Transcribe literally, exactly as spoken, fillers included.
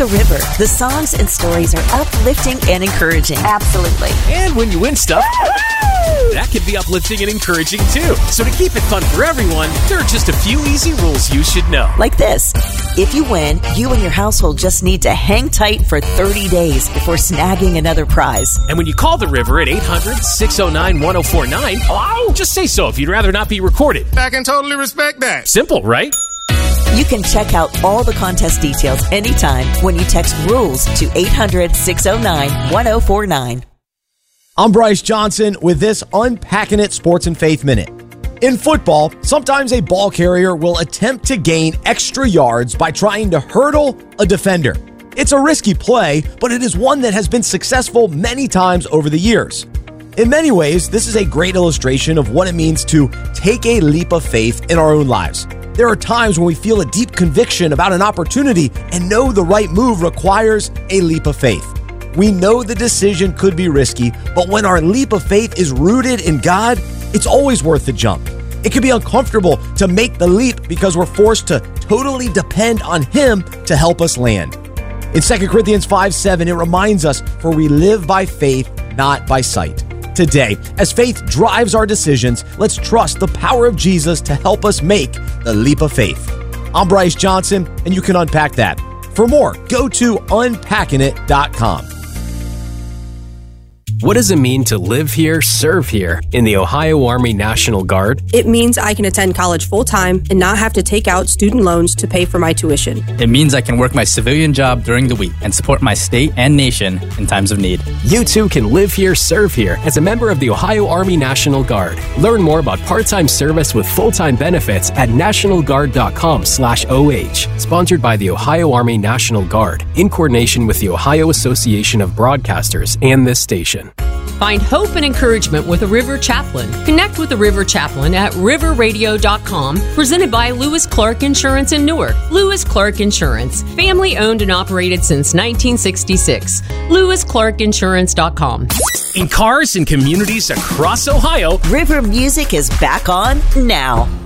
The River. The songs and stories are uplifting and encouraging. Absolutely. And when you win stuff, that can be uplifting and encouraging too. So to keep it fun for everyone, there are just a few easy rules you should know. Like this. If you win, you and your household just need to hang tight for thirty days before snagging another prize. And when you call the River at eight hundred, six oh nine, one oh four nine, just say so if you'd rather not be recorded. I can totally respect that. Simple, right? You can check out all the contest details anytime when you text RULES to eight hundred, six oh nine, one oh four nine. I'm Bryce Johnson with this Unpacking It Sports and Faith Minute. In football, sometimes a ball carrier will attempt to gain extra yards by trying to hurdle a defender. It's a risky play, but it is one that has been successful many times over the years. In many ways, this is a great illustration of what it means to take a leap of faith in our own lives. There are times when we feel a deep conviction about an opportunity and know the right move requires a leap of faith. We know the decision could be risky, but when our leap of faith is rooted in God, it's always worth the jump. It can be uncomfortable to make the leap because we're forced to totally depend on Him to help us land. In Second Corinthians five seven, it reminds us, for we live by faith, not by sight. Today, as faith drives our decisions, let's trust the power of Jesus to help us make the leap of faith. I'm Bryce Johnson, and you can unpack that. For more, go to unpacking it dot com. What does it mean to live here, serve here in the Ohio Army National Guard? It means I can attend college full-time and not have to take out student loans to pay for my tuition. It means I can work my civilian job during the week and support my state and nation in times of need. You too can live here, serve here as a member of the Ohio Army National Guard. Learn more about part-time service with full-time benefits at national guard dot com slash O H. Sponsored by the Ohio Army National Guard in coordination with the Ohio Association of Broadcasters and this station. Find hope and encouragement with a River Chaplain. Connect with a River Chaplain at river radio dot com, presented by Lewis Clark Insurance in Newark. Lewis Clark Insurance, family owned and operated since nineteen sixty-six. lewis clark insurance dot com. In cars and communities across Ohio, River Music is back on now.